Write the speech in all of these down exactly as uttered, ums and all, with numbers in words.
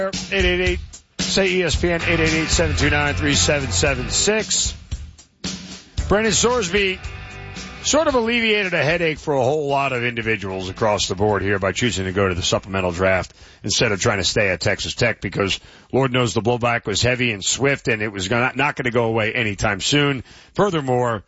eight eight eight, say E S P N, eight eight eight, seven two nine, three seven seven six. Brendan Sorsby sort of alleviated a headache for a whole lot of individuals across the board here by choosing to go to the supplemental draft instead of trying to stay at Texas Tech because Lord knows the blowback was heavy and swift and it was not, not going to go away anytime soon. Furthermore,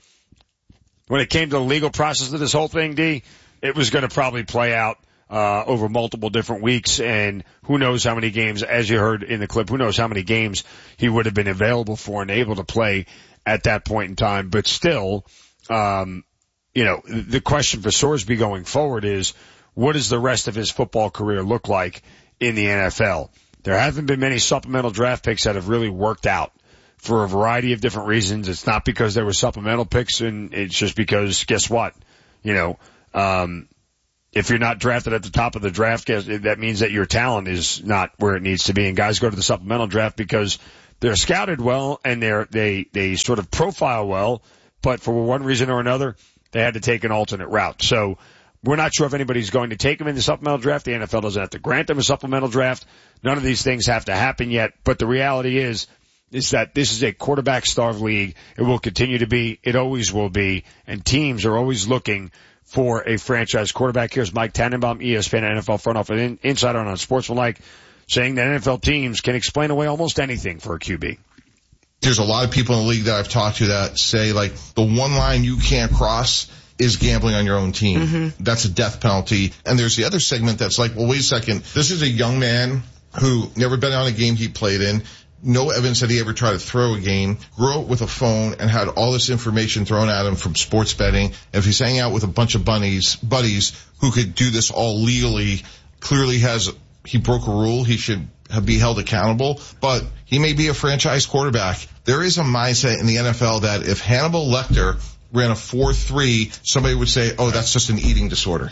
when it came to the legal process of this whole thing, D, it was going to probably play out uh over multiple different weeks, and who knows how many games, as you heard in the clip, who knows how many games he would have been available for and able to play at that point in time. But still, um, you know, the question for Sorsby going forward is, what does the rest of his football career look like in the N F L? There haven't been many supplemental draft picks that have really worked out for a variety of different reasons. It's not because there were supplemental picks, and it's just because, guess what? You know, um, if you're not drafted at the top of the draft, that means that your talent is not where it needs to be. And guys go to the supplemental draft because they're scouted well and they're, they, they sort of profile well, but for one reason or another, they had to take an alternate route. So we're not sure if anybody's going to take them in the supplemental draft. The N F L doesn't have to grant them a supplemental draft. None of these things have to happen yet. But the reality is, is that this is a quarterback-starved league. It will continue to be. It always will be. And teams are always looking for a franchise quarterback. Here's Mike Tannenbaum, E S P N N F L front office insider on Sportsmanlike, saying that N F L teams can explain away almost anything for a Q B. There's a lot of people in the league that I've talked to that say, like, the one line you can't cross is gambling on your own team. Mm-hmm. That's a death penalty. And there's the other segment that's like, well, wait a second. This is a young man who never been on a game he played in. No evidence that he ever tried to throw a game, grew up with a phone and had all this information thrown at him from sports betting. And if he's hanging out with a bunch of bunnies, buddies who could do this all legally, clearly has, he broke a rule, he should be held accountable, but he may be a franchise quarterback. There is a mindset in the N F L that if Hannibal Lecter ran a four three, somebody would say, oh, that's just an eating disorder.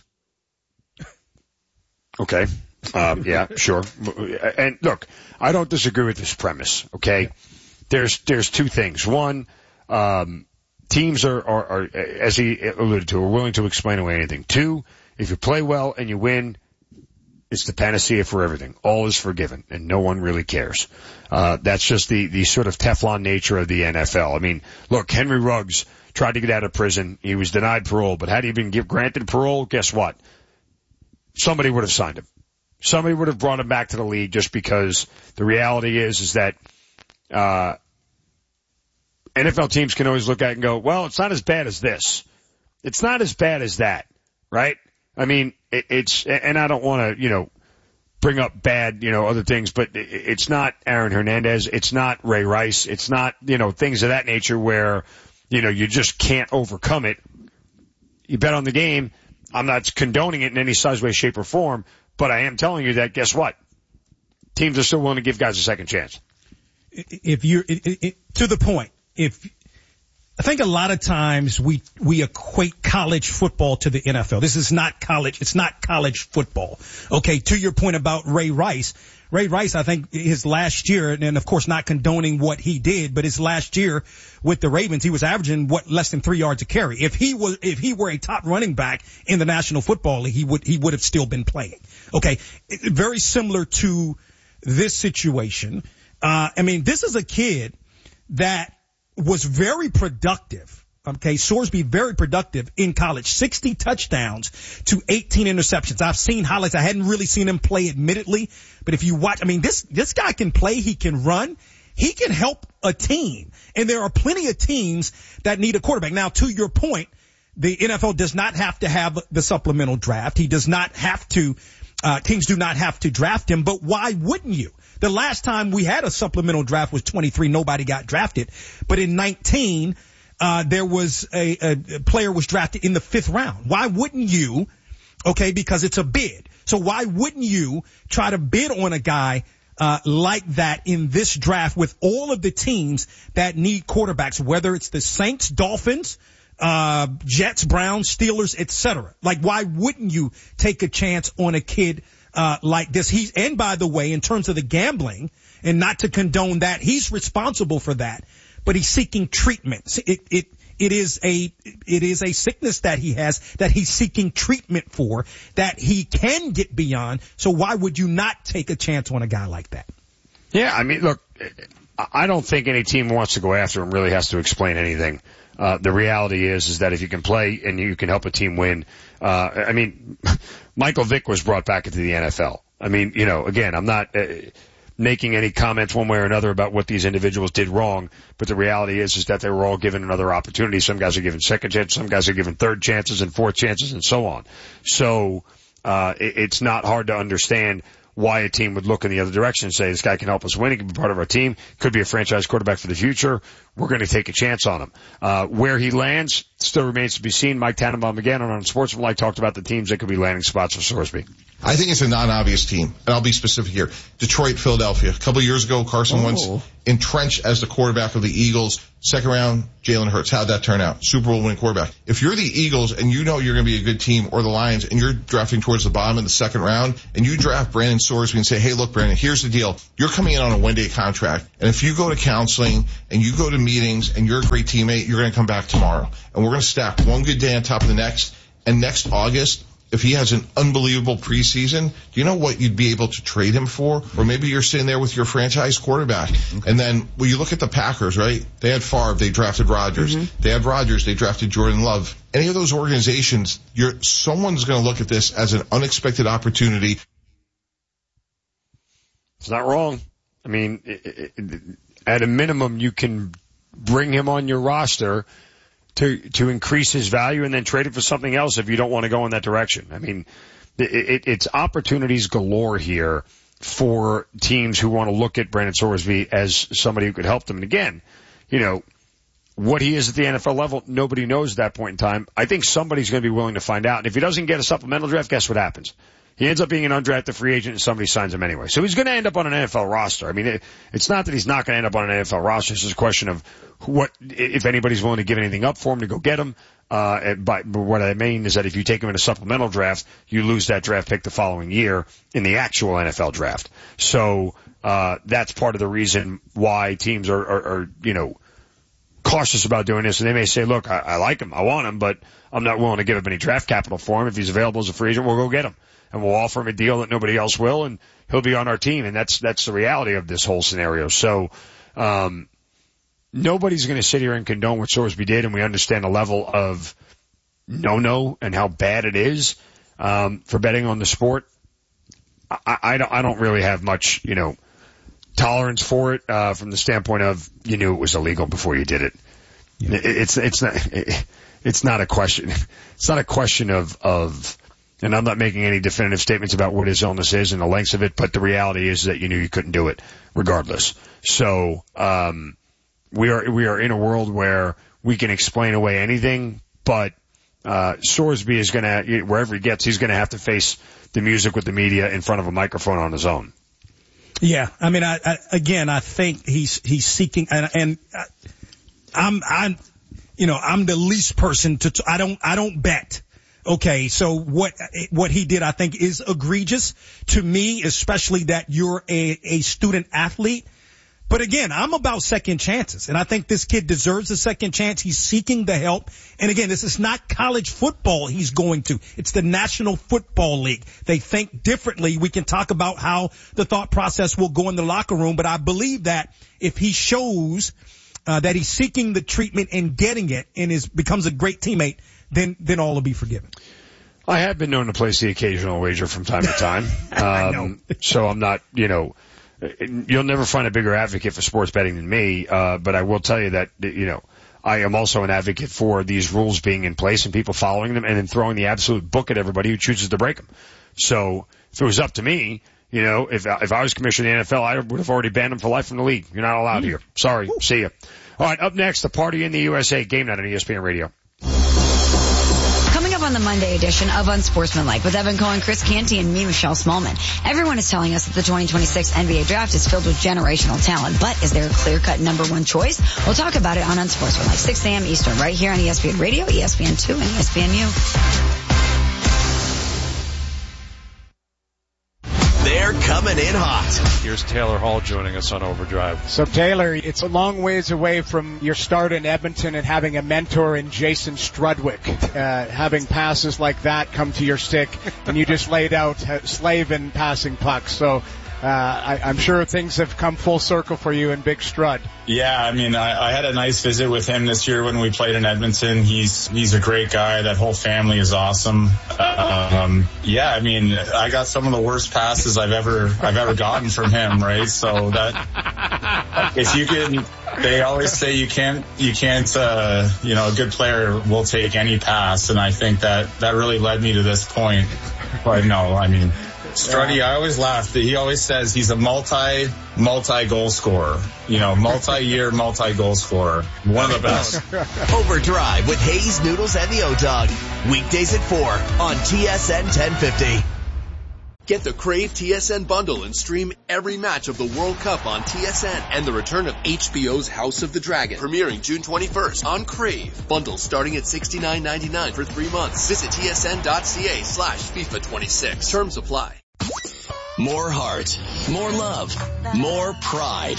Okay. Um, yeah, sure. And look, I don't disagree with this premise, okay? There's, there's two things. One, um, teams are, are, are, as he alluded to, are willing to explain away anything. Two, if you play well and you win, it's the panacea for everything. All is forgiven, and no one really cares. Uh, that's just the, the sort of Teflon nature of the N F L. I mean, look, Henry Ruggs tried to get out of prison. He was denied parole, but had he been give, granted parole, guess what? Somebody would have signed him. Somebody would have brought him back to the league just because the reality is, is that, uh, N F L teams can always look at it and go, well, it's not as bad as this. It's not as bad as that, right? I mean, it, it's, and I don't want to, you know, bring up bad, you know, other things, but it, it's not Aaron Hernandez. It's not Ray Rice. It's not, you know, things of that nature where, you know, you just can't overcome it. You bet on the game. I'm not condoning it in any size, way, shape, or form. But I am telling you that, guess what? Teams are still willing to give guys a second chance. If you're, it, it, to the point, if, I think a lot of times we, we equate college football to the N F L. This is not college, it's not college football. Okay, to your point about Ray Rice. Ray Rice, I think his last year, and of course not condoning what he did, but his last year with the Ravens, he was averaging what, less than three yards a carry. If he was, if he were a top running back in the National Football League, he would, he would have still been playing. Okay. Very similar to this situation. Uh, I mean, this is a kid that was very productive. Okay, Sorsby very productive in college. sixty touchdowns to eighteen interceptions. I've seen highlights. I hadn't really seen him play, admittedly, but if you watch, I mean, this, this guy can play, he can run, he can help a team. And there are plenty of teams that need a quarterback. Now, to your point, the N F L does not have to have the supplemental draft. He does not have to, uh, teams do not have to draft him, but why wouldn't you? The last time we had a supplemental draft was twenty-three. Nobody got drafted. But in nineteen, Uh, there was a, a, a player was drafted in the fifth round. Why wouldn't you? Okay, because it's a bid. So why wouldn't you try to bid on a guy, uh, like that in this draft with all of the teams that need quarterbacks, whether it's the Saints, Dolphins, uh, Jets, Browns, Steelers, et cetera. Like, why wouldn't you take a chance on a kid, uh, like this? He's, and by the way, in terms of the gambling, and not to condone that, he's responsible for that. But he's seeking treatment. It, it, it is a, it is a sickness that he has that he's seeking treatment for, that he can get beyond. So why would you not take a chance on a guy like that? Yeah, I mean, look, I don't think any team who wants to go after him really has to explain anything. Uh, the reality is, is that if you can play and you can help a team win, uh, I mean, Michael Vick was brought back into the N F L. I mean, you know, again, I'm not uh, making any comments one way or another about what these individuals did wrong, but the reality is, is that they were all given another opportunity. Some guys are given second chances, some guys are given third chances and fourth chances and so on. So, uh, it, it's not hard to understand why a team would look in the other direction and say, this guy can help us win. He can be part of our team. Could be a franchise quarterback for the future. We're going to take a chance on him. Uh, where he lands still remains to be seen. Mike Tannenbaum again on Unsportsmanlike talked about the teams that could be landing spots for Sorsby. I think it's a non-obvious team, and I'll be specific here. Detroit, Philadelphia. A couple of years ago, Carson oh. Wentz entrenched as the quarterback of the Eagles. Second round, Jalen Hurts. How'd that turn out? Super Bowl winning quarterback. If you're the Eagles and you know you're going to be a good team, or the Lions, and you're drafting towards the bottom of the second round, and you draft Brandon Sorsby and say, hey, look, Brandon, here's the deal. You're coming in on a one-day contract, and if you go to counseling and you go to meetings and you're a great teammate, you're going to come back tomorrow. And we're going to stack one good day on top of the next, and next August, if he has an unbelievable preseason, do you know what you'd be able to trade him for? Or maybe you're sitting there with your franchise quarterback. And then when you look at the Packers, right? They had Favre, they drafted Rodgers. Mm-hmm. They had Rodgers, they drafted Jordan Love. Any of those organizations, you're, someone's going to look at this as an unexpected opportunity. It's not wrong. I mean, it, it, at a minimum, you can bring him on your roster to to increase his value and then trade it for something else if you don't want to go in that direction. I mean, it, it, it's opportunities galore here for teams who want to look at Brandon Sorsby as somebody who could help them. And again, you know, what he is at the N F L level, nobody knows at that point in time. I think somebody's going to be willing to find out. And if he doesn't get a supplemental draft, guess what happens? He ends up being an undrafted free agent and somebody signs him anyway. So he's going to end up on an N F L roster. I mean, it, it's not that he's not going to end up on an N F L roster. It's just a question of what, if anybody's willing to give anything up for him to go get him. Uh, but, but what I mean is that if you take him in a supplemental draft, you lose that draft pick the following year in the actual N F L draft. So, uh, that's part of the reason why teams are, are, are you know, cautious about doing this. And they may say, look, I, I like him. I want him, but I'm not willing to give up any draft capital for him. If he's available as a free agent, we'll go get him. And we'll offer him a deal that nobody else will, and he'll be on our team. And that's, that's the reality of this whole scenario. So, um, nobody's going to sit here and condone what Sorsby did, and we understand the level of no-no and how bad it is, um, for betting on the sport. I, I don't, I don't really have much, you know, tolerance for it, uh, from the standpoint of you knew it was illegal before you did it. Yeah. It it's, it's not, it, it's not a question. It's not a question of, of, and I'm not making any definitive statements about what his illness is and the lengths of it, but the reality is that you knew you couldn't do it regardless. So, um, we are, we are in a world where we can explain away anything, but, uh, Sorsby is gonna, wherever he gets, he's gonna have to face the music with the media in front of a microphone on his own. Yeah. I mean, I, I again, I think he's, he's seeking, and, and I, I'm, I'm, you know, I'm the least person to, I don't, I don't bet. Okay, so what what he did, I think, is egregious to me, especially that you're a, a student athlete. But again, I'm about second chances, and I think this kid deserves a second chance. He's seeking the help. And again, this is not college football he's going to. It's the National Football League. They think differently. We can talk about how the thought process will go in the locker room, but I believe that if he shows uh, that he's seeking the treatment and getting it and is becomes a great teammate, then then all will be forgiven. I have been known to place the occasional wager from time to time. Um, I know. So I'm not, you know, you'll never find a bigger advocate for sports betting than me, uh, but I will tell you that, you know, I am also an advocate for these rules being in place and people following them and then throwing the absolute book at everybody who chooses to break them. So if it was up to me, you know, if if I was commissioner of the N F L, I would have already banned them for life from the league. You're not allowed mm. here. Sorry. Ooh. See ya. All right, up next, the Party in the U S A Game Night on E S P N Radio. Coming up on the Monday edition of Unsportsmanlike with Evan Cohen, Chris Canty, and me, Michelle Smallman. Everyone is telling us that the twenty twenty-six N B A draft is filled with generational talent, but is there a clear-cut number one choice? We'll talk about it on Unsportsmanlike, six a.m. Eastern, right here on E S P N Radio, E S P N two, and E S P N U. They're coming coming in hot. Here's Taylor Hall joining us on Overdrive. So, Taylor, it's a long ways away from your start in Edmonton and having a mentor in Jason Strudwick. Uh, having passes like that come to your stick, and you just laid out uh, slaving passing pucks. So, Uh, I, I'm sure things have come full circle for you in Big Strud. Yeah, I mean, I, I had a nice visit with him this year when we played in Edmonton. He's he's a great guy. That whole family is awesome. Um, yeah, I mean, I got some of the worst passes I've ever I've ever gotten from him, right? So that if you can, they always say you can't you can't uh, you know, a good player will take any pass, and I think that that really led me to this point. But no, I mean. Struddy, I always laugh that he always says he's a multi, multi-goal scorer. You know, multi-year, multi-goal scorer. One of the best. Overdrive with Hayes, Noodles, and the O-Dog. Weekdays at four on T S N ten fifty. Get the Crave T S N bundle and stream every match of the World Cup on T S N and the return of H B O's House of the Dragon, premiering June twenty-first on Crave. Bundles starting at sixty-nine ninety-nine for three months. Visit tsn.ca slash FIFA twenty-six. Terms apply. More heart, more love, more pride.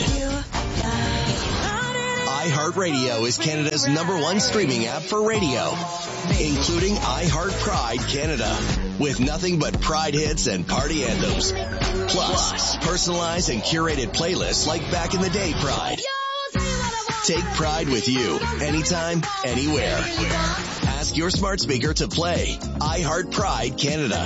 iHeartRadio is Canada's number one streaming app for radio, including iHeart Pride Canada, with nothing but Pride hits and party anthems. Plus, personalized and curated playlists like Back in the Day Pride. Take Pride with you, anytime, anywhere. Ask your smart speaker to play iHeart Pride Canada.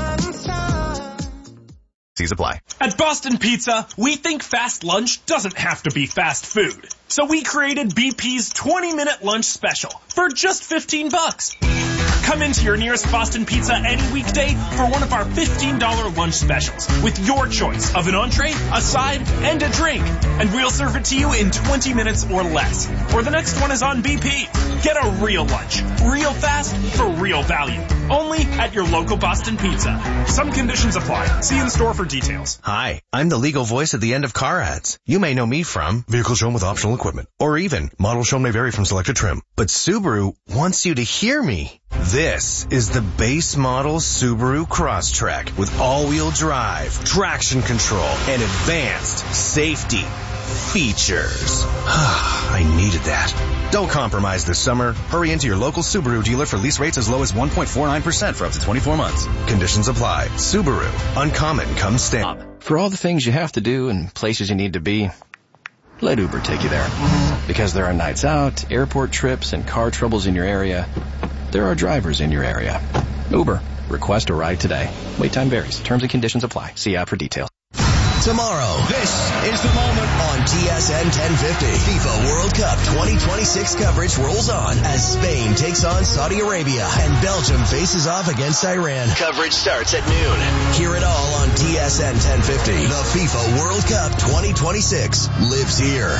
Please apply. At Boston Pizza, we think fast lunch doesn't have to be fast food. So we created B P's twenty minute lunch special for just fifteen bucks. Come into your nearest Boston Pizza any weekday for one of our fifteen dollars lunch specials with your choice of an entree, a side, and a drink. And we'll serve it to you in twenty minutes or less. Or the next one is on B P. Get a real lunch, real fast, for real value. Only at your local Boston Pizza. Some conditions apply. See in store for details. Hi, I'm the legal voice at the end of car ads. You may know me from vehicle shown with optional equipment, or even model shown may vary from selected trim. But Subaru wants you to hear me. This is the base model Subaru Crosstrek with all-wheel drive, traction control, and advanced safety features. I needed that. Don't compromise this summer. Hurry into your local Subaru dealer for lease rates as low as one point four nine percent for up to twenty-four months. Conditions apply. Subaru. Uncommon comes standard. For all the things you have to do and places you need to be, let Uber take you there. Because there are nights out, airport trips, and car troubles in your area, there are drivers in your area. Uber. Request a ride today. Wait time varies. Terms and conditions apply. See app for details. Tomorrow, this is the moment on T S N ten fifty. FIFA World Cup twenty twenty-six coverage rolls on as Spain takes on Saudi Arabia and Belgium faces off against Iran. Coverage starts at noon. Hear it all on T S N ten fifty. The FIFA World Cup twenty twenty-six lives here.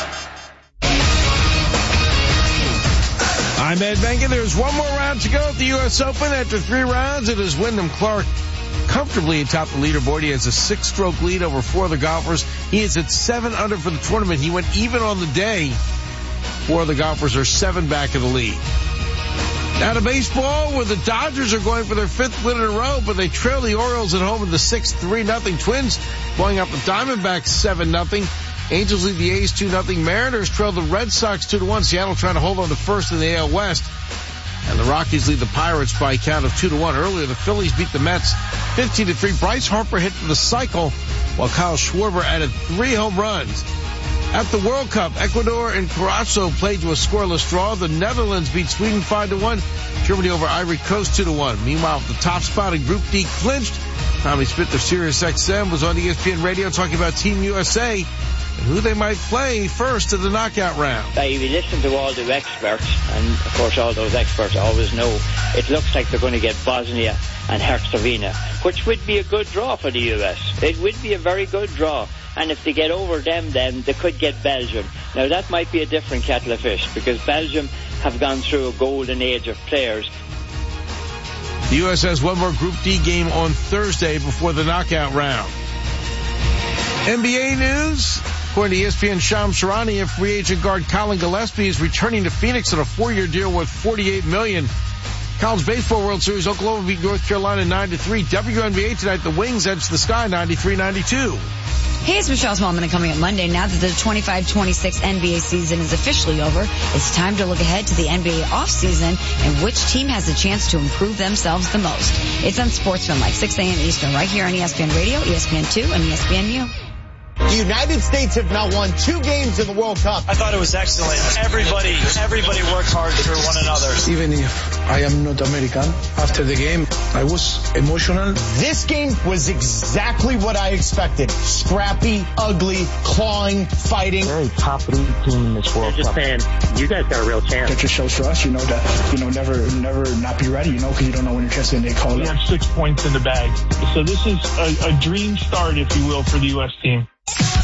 I'm Ed Bengen. There's one more round to go at the U S Open. After three rounds, it is Wyndham Clark comfortably atop the leaderboard. He has a six-stroke lead over four of the golfers. He is at seven under for the tournament. He went even on the day. Four of the golfers are seven back of the lead. Now to baseball, where the Dodgers are going for their fifth win in a row, but they trail the Orioles at home in the sixth, three nothing. Twins blowing up the Diamondbacks seven nothing. Angels lead the A's two nothing. Mariners trail the Red Sox two to one. Seattle trying to hold on to first in the A L West. And the Rockies lead the Pirates by a count of two to one. Earlier, the Phillies beat the Mets fifteen to three. Bryce Harper hit for the cycle, while Kyle Schwarber added three home runs. At the World Cup, Ecuador and Curaçao played to a scoreless draw. The Netherlands beat Sweden five to one. Germany over Ivory Coast two to one. Meanwhile, the top spot in Group D clinched. Tommy Spitzer, Sirius X M, was on E S P N Radio talking about Team U S A and who they might play first in the knockout round. Uh, you listen to all the experts, and of course all those experts always know it looks like they're going to get Bosnia and Herzegovina, which would be a good draw for the U S. It would be a very good draw. And if they get over them, then they could get Belgium. Now, that might be a different kettle of fish, because Belgium have gone through a golden age of players. The U S has one more Group D game on Thursday before the knockout round. N B A news. According to E S P N, Shams Charania, free agent guard Colin Gillespie is returning to Phoenix on a four-year deal worth forty-eight million dollars. College Baseball World Series, Oklahoma beat North Carolina nine to three. W N B A tonight, the Wings edge the Sky ninety-three ninety-two. Hey, it's Michelle Smallman, and coming up Monday, now that the twenty-five twenty-six N B A season is officially over, it's time to look ahead to the N B A offseason and which team has a chance to improve themselves the most. It's Unsportsmanlike, six a.m. Eastern, right here on E S P N Radio, E S P N two, and E S P N U. The United States have now won two games in the World Cup. I thought it was excellent. Everybody, everybody worked hard for one another. Even if I am not American, after the game, I was emotional. This game was exactly what I expected. Scrappy, ugly, clawing, fighting. Very top elite team in this World Cup. Just saying, you guys got a real chance. That just shows for us, you know, that, you know, never, never not be ready, you know, because you don't know when your chance is going to call We up. have six points in the bag. So this is a, a dream start, if you will, for the U S team.